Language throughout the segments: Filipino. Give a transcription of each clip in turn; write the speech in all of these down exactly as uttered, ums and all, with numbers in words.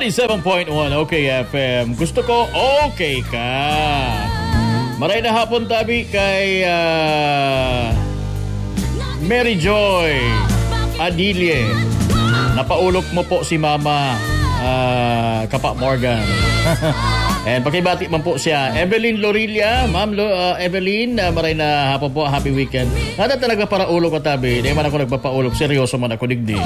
ninety-seven point one Okay F M. Gusto ko okay ka. Maray na hapon tabi kay uh, Mary Joy Adilye. Napaulok mo po si Mama uh, Kapa Morgan. And pakibati man po siya Evelyn Lorilla. Ma'am Lo, uh, Evelyn, uh, maray na hapon po. Happy weekend. Nada talaga para ulok ko tabi. Di man ako nagpapaulok. Seryoso man ako digdi.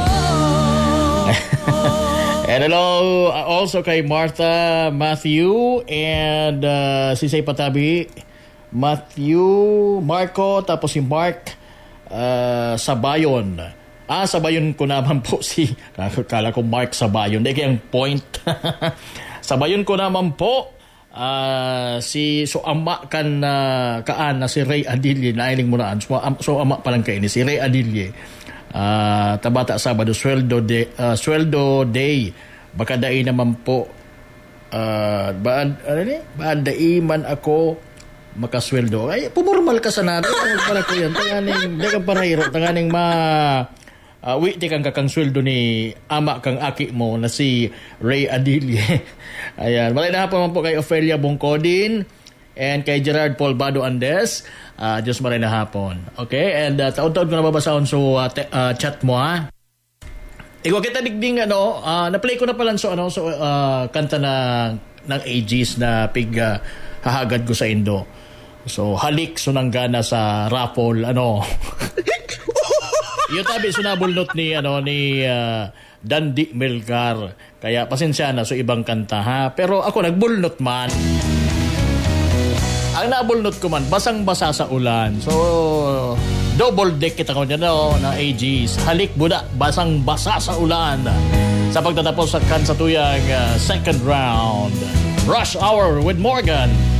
And hello uh, also kay Martha Matthew and uh, si Say Patabi Matthew Marco tapos si Mark uh, Sabayon. Ah, Sabayon ko naman po si kala ko Mark Sabayon. Hindi kayang point. Sabayon ko naman po uh, si so ama kan uh, kaan na si Ray Adilye na iling mo naan. So, um, so ama pa lang kayo ni si Ray Adilye. Uh, tabata Sabado sweldo day, uh, sweldo day baka dai naman po uh, baan ano ni baan dai man ako makasweldo ay pumormal ka sa natin para ko yan tanganing dagang parahiro tanganing ma uh, witi kang kakang sweldo ni ama kang aki mo na si Ray Adilye. Ayan, malay na hapon po kay Ofelia Bongkodin and kay Gerard Paul Bado Andes. Uh, Diyos maray na hapon. Okay? And uh, taon-taon ko nababasahon so uh, te- uh, chat mo ha. Ikaw kita digding ano, uh, na-play ko na pala so ano so uh, kanta na ng A Gs na pig uh, hahagad ko sa Indo. So halik sunanggana sa raffle ano. Yung tabi sunabulnot ni ano ni uh, Dandy Melgar. Kaya pasensya na so ibang kanta ha. Pero ako nagbulnot man. Ang nabulnot ko man, basang-basa sa ulan. So, double deck kita ko dyan, no, na A Gs. Halik buda, basang-basa sa ulan. Sa pagtatapos sa kansatuyang uh, second round. Rush Hour with Morgan.